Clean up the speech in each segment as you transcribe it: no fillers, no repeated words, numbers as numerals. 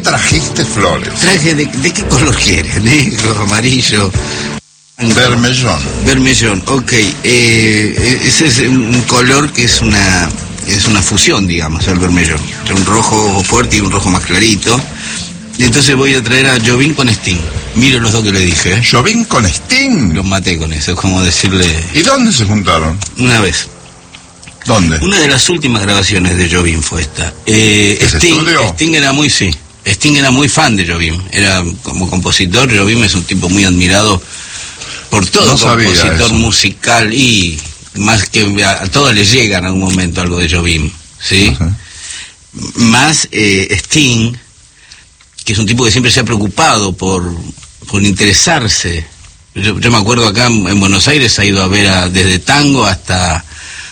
trajiste flores? Traje ¿de qué color quieres? ¿Negro, amarillo? Vermellón. Vermellón, ok. Ese es un color que es una fusión, digamos, el vermellón. Un rojo fuerte y un rojo más clarito. Y entonces voy a traer a Jobim con Sting. Mire los dos que le dije, ¿eh? ¿Jobim con Sting? Los maté con eso, es como decirle... ¿Y dónde se juntaron? Una vez. ¿Dónde? Una de las últimas grabaciones de Jobim fue esta. Sting era muy, sí. Sting era muy fan de Jobim. Era como compositor, Jobim es un tipo muy admirado por todo compositor musical y más que a todos les llega en algún momento algo de Jobim, ¿sí? Más Sting, que es un tipo que siempre se ha preocupado por interesarse. Yo me acuerdo acá en Buenos Aires ha ido a ver desde tango hasta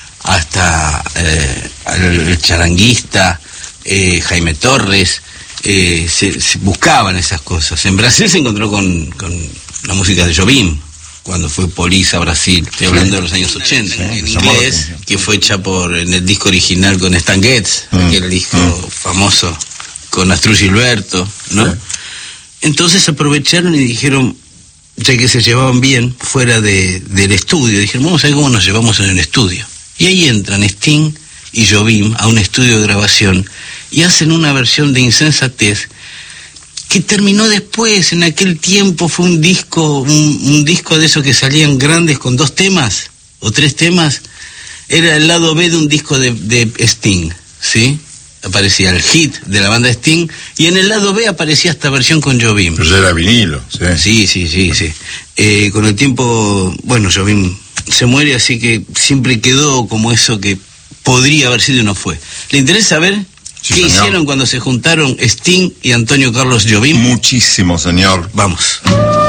el charanguista, Jaime Torres, se buscaban esas cosas. En Brasil se encontró con la música de Jobim, cuando fue Police a Brasil, estoy hablando de los años 80, en inglés, que fue hecha en el disco original con Stan Getz, aquel disco famoso con Astrud Gilberto, ¿no? Sí. Entonces aprovecharon y dijeron, ya que se llevaban bien fuera del estudio, dijeron, vamos a ver cómo nos llevamos en el estudio. Y ahí entran Sting y Jobim a un estudio de grabación y hacen una versión de Insensatez que terminó después. En aquel tiempo fue un disco de esos que salían grandes con 2 temas o 3 temas. Era el lado B de un disco de Sting, ¿sí? Aparecía el hit de la banda Sting y en el lado B aparecía esta versión con Jobim. Pero ya era vinilo, sí. Sí. Con el tiempo, bueno, Jobim se muere, así que siempre quedó como eso que podría haber sido y no fue. ¿Le interesa saber qué hicieron cuando se juntaron Sting y Antonio Carlos Jobim? Muchísimo, señor. Vamos.